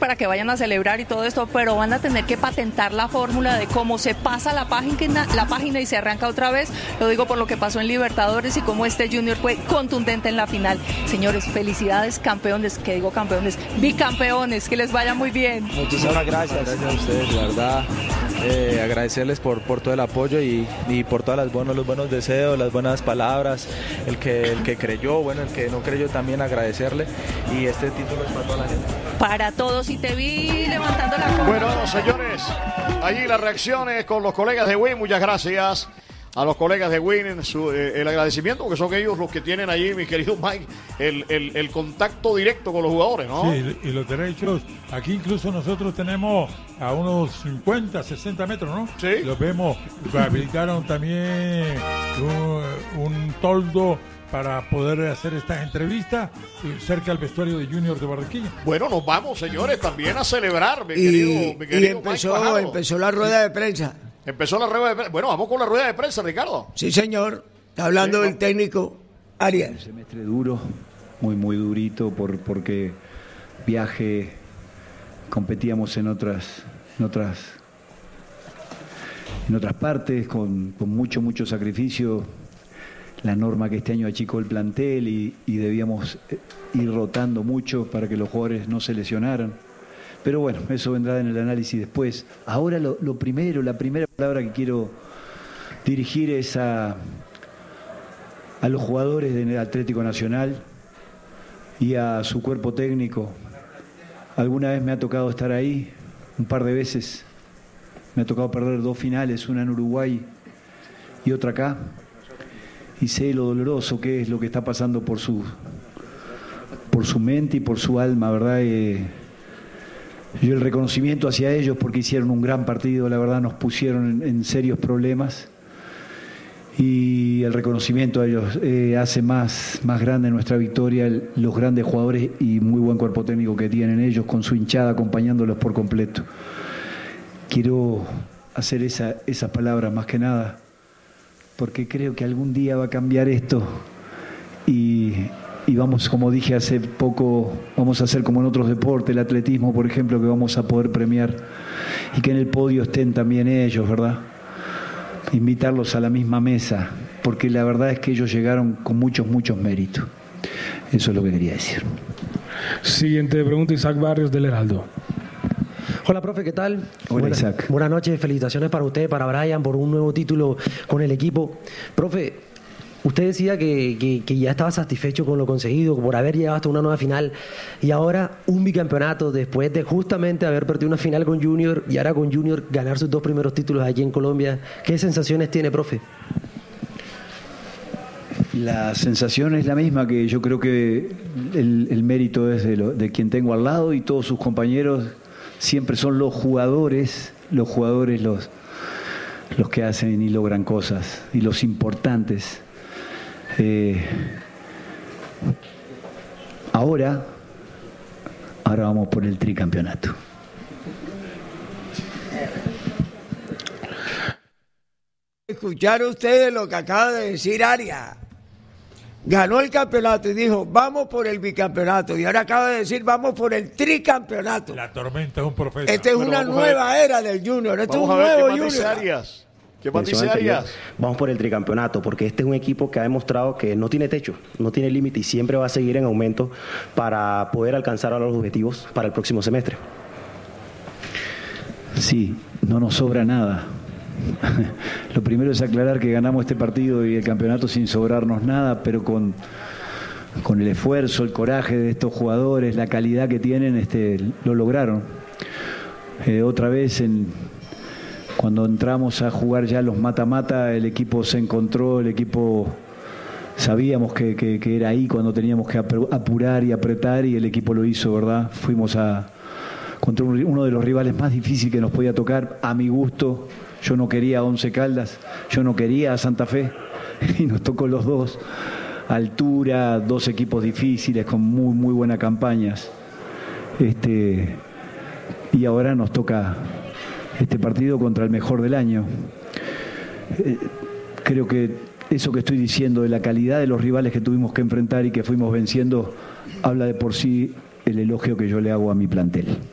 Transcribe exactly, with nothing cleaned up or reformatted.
para que vayan a celebrar y todo esto, pero van a tener que patentar la fórmula de cómo se pasa la página, la página y se arranca otra vez. Lo digo por lo que pasó en Libertadores y cómo este Junior fue contundente en la final. Señores, felicidades, campeones, que digo campeones, bicampeones, que les vaya muy bien. Muchísimas gracias. Gracias a ustedes, la verdad. Eh, agradecerles por, por todo el apoyo y, y por todas las buenos, los buenos deseos, las buenas palabras, el que, el que creyó, bueno, el que no creyó también agradecerle, y este título es para toda la gente. Para todos, y te vi levantando la copa. Bueno, señores, allí las reacciones con los colegas de Win, muchas gracias a los colegas de Win, su, eh, el agradecimiento, porque son ellos los que tienen allí, mi querido Mike, el, el, el contacto directo con los jugadores, ¿no? Sí, y los derechos, aquí incluso nosotros tenemos a unos cincuenta, sesenta metros, ¿no? Sí. Los vemos, habilitaron también un, un toldo para poder hacer estas entrevistas cerca del vestuario de Junior de Barranquilla. Bueno, nos vamos, señores, también a celebrar, mi y, querido, mi querido y empezó, Mike Fajardo. empezó la rueda de prensa. Empezó la rueda de prensa. Bueno, vamos con la rueda de prensa, Ricardo. Sí, señor. Está hablando Sí, el técnico Arias. Un semestre duro, muy, muy durito, por, porque viaje, competíamos en otras, en otras, en otras partes, con, con mucho, mucho sacrificio. La norma que este año achicó el plantel y, y debíamos ir rotando mucho para que los jugadores no se lesionaran. Pero bueno, eso vendrá en el análisis después. Ahora lo, lo primero, la primera palabra que quiero dirigir es a, a los jugadores del Atlético Nacional y a su cuerpo técnico. Alguna vez me ha tocado estar ahí, un par de veces. Me ha tocado perder dos finales, una en Uruguay y otra acá. Y sé lo doloroso que es lo que está pasando por su, por su mente y por su alma, ¿verdad? Eh, Yo el reconocimiento hacia ellos porque hicieron un gran partido, la verdad nos pusieron en, en serios problemas, y el reconocimiento a ellos eh, hace más, más grande nuestra victoria, el, los grandes jugadores y muy buen cuerpo técnico que tienen ellos, con su hinchada acompañándolos por completo. Quiero hacer esa, esas palabras más que nada porque creo que algún día va a cambiar esto y... Y vamos, como dije hace poco, vamos a hacer como en otros deportes, el atletismo, por ejemplo, que vamos a poder premiar y que en el podio estén también ellos, ¿verdad? Invitarlos a la misma mesa, porque la verdad es que ellos llegaron con muchos, muchos méritos. Eso es lo que quería decir. Siguiente pregunta, Isaac Barrios del Heraldo. Hola, profe, ¿qué tal? Hola, Buenas, Isaac. Buenas noches, felicitaciones para usted, para Brian, por un nuevo título con el equipo. Profe, usted decía que, que, que ya estaba satisfecho con lo conseguido, por haber llegado hasta una nueva final, y ahora un bicampeonato después de justamente haber perdido una final con Junior y ahora con Junior ganar sus dos primeros títulos aquí en Colombia. ¿Qué sensaciones tiene, profe? La sensación es la misma, que yo creo que el, el mérito es de, lo, de quien tengo al lado, y todos sus compañeros siempre son los jugadores, los jugadores los, los que hacen y logran cosas, y los importantes. Eh, ahora, ahora vamos por el tricampeonato. Escucharon ustedes lo que acaba de decir Arias. Ganó el campeonato y dijo, vamos por el bicampeonato. Y ahora acaba de decir, vamos por el tricampeonato. La tormenta es un profeta. Esta es Bueno, una nueva era del Junior. Este es un nuevo Junior. Arias. ¿Qué más dice Arias? Vamos por el tricampeonato, porque este es un equipo que ha demostrado que no tiene techo, no tiene límite y siempre va a seguir en aumento para poder alcanzar a los objetivos para el próximo semestre. Sí, no nos sobra nada. Lo primero es aclarar que ganamos este partido y el campeonato sin sobrarnos nada, pero con, con el esfuerzo, el coraje de estos jugadores, la calidad que tienen, este, lo lograron. Eh, otra vez en... Cuando entramos a jugar ya los mata-mata, el equipo se encontró, el equipo sabíamos que, que, que era ahí cuando teníamos que apurar y apretar, y el equipo lo hizo, ¿verdad? Fuimos a contra uno de los rivales más difíciles que nos podía tocar, a mi gusto. Yo no quería a Once Caldas, yo no quería a Santa Fe, y nos tocó los dos. Altura, dos equipos difíciles con muy, muy buenas campañas. Este, y ahora nos toca este partido contra el mejor del año. Eh, creo que eso que estoy diciendo de la calidad de los rivales que tuvimos que enfrentar y que fuimos venciendo, habla de por sí el elogio que yo le hago a mi plantel.